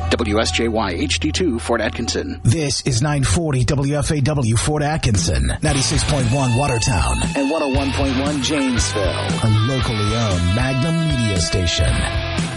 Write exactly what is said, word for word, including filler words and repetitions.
W S J Y H D two, Fort Atkinson. This is nine forty W F A W, Fort Atkinson, ninety-six point one Watertown, and one oh one point one Janesville. A locally owned Magnum media station.